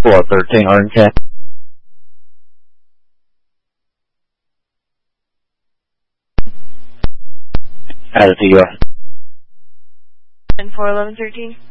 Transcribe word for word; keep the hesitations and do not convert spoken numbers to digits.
four thirteen Orange Cat. Added to you. And four eleven thirteen.